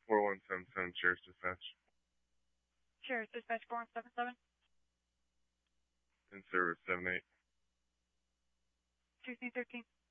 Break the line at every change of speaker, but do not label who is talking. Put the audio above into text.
4177 Sheriff's Dispatch.
Sheriff's Dispatch 4177.
In service 78.
Tuesday 13.